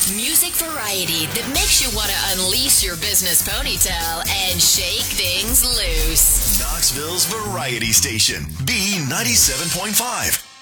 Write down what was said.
Music variety that makes you want to unleash your business ponytail and shake things loose. Knoxville's Variety Station, B97.5.